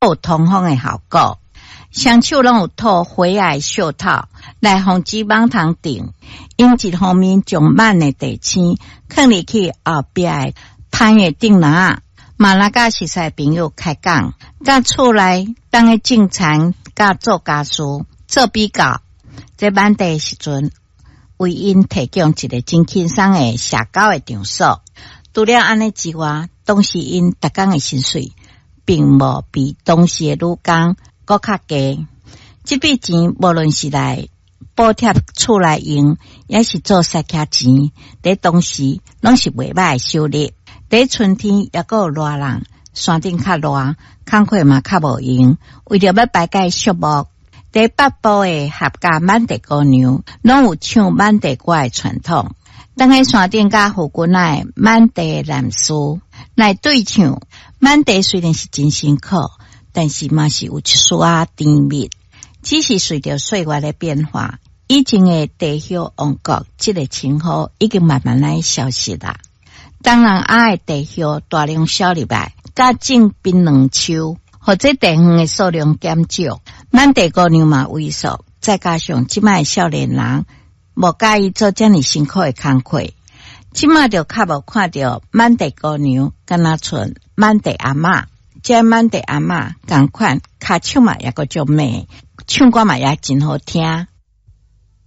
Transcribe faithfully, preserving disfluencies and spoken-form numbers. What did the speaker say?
有通风的效果。双手拢有套灰矮袖套来防止蚊虫叮。因一方面将螨的地青放入去后壁的攀叶顶篮，嘛拉甲熟悉朋友开讲，甲厝内当个种田甲做家事做比较。在满地的时阵，为因提供一个真轻松的社交的场所。除了安尼之外，当时因逐工的薪水并无比当时的女工搁较低。这笔钱无论是来补贴厝内用，也是做塞卡钱，在当时拢是袂歹的收入。在春天也搁有热人，山顶较热，工课嘛较无用。为着要排解寂寞，在北部的客家满地姑娘，拢有唱满地歌的传统。当喺山顶甲附近的满地男士来对唱。满地虽然是真辛苦，但是嘛是有一丝啊甜蜜。只是随着岁月的变化，以前的地乡王国这个称呼已经慢慢来消失啦。当然啊的地乡大量消入来，甲种槟榔树，或者地方的数量减少，满地姑娘嘛萎缩，再加上即摆少年人无介意做这么辛苦的工课，即摆就较无看到满地姑娘，敢若剩满地阿嬷。这满地阿嬷同款，骹手嘛也个足美，唱歌嘛也真好听。